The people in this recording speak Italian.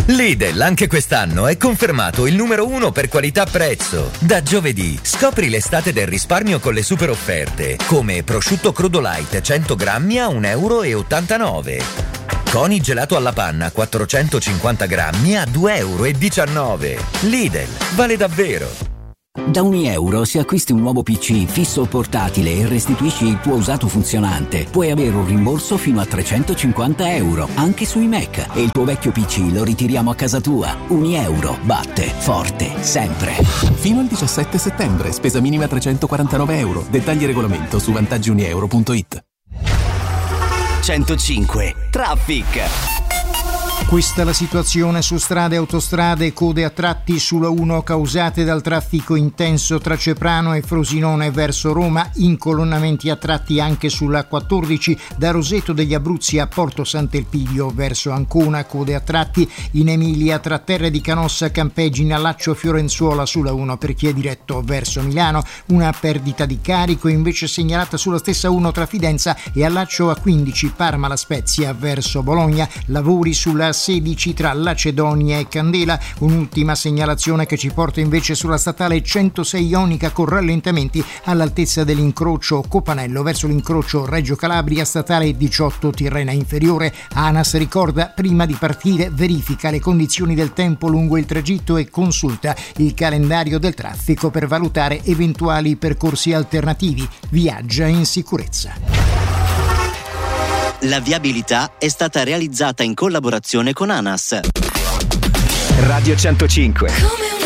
Lidl anche quest'anno è confermato il numero 1 per qualità-prezzo. Da giovedì scopri l'estate del risparmio con le super offerte, come prosciutto crudo light 100 grammi a €1,89 €. Coni gelato alla panna 450 grammi a €2,19 €. Lidl, vale davvero! Da €1 se acquisti un nuovo PC fisso o portatile e restituisci il tuo usato funzionante, puoi avere un rimborso fino a €350 anche sui Mac, e il tuo vecchio PC lo ritiriamo a casa tua. €1 batte forte sempre. Fino al 17 settembre, spesa minima €349. Dettagli e regolamento su vantaggiunieuro.it. 105 Traffic. Questa è la situazione su strade e autostrade, code a tratti sulla 1 causate dal traffico intenso tra Ceprano e Frosinone verso Roma, incolonnamenti a tratti anche sulla 14 da Roseto degli Abruzzi a Porto Sant'Elpidio verso Ancona, code a tratti in Emilia tra Terre di Canossa, Campegine, Allaccio Fiorenzuola sulla 1 per chi è diretto verso Milano, una perdita di carico invece segnalata sulla stessa 1 tra Fidenza e Allaccio A15 Parma La Spezia verso Bologna, lavori sulla 16 tra Lacedonia e Candela, un'ultima segnalazione che ci porta invece sulla statale 106 Ionica con rallentamenti all'altezza dell'incrocio Copanello verso l'incrocio Reggio Calabria, statale 18 Tirrena Inferiore. ANAS ricorda: prima di partire verifica le condizioni del tempo lungo il tragitto e consulta il calendario del traffico per valutare eventuali percorsi alternativi. Viaggia in sicurezza. La viabilità è stata realizzata in collaborazione con ANAS. Radio 105.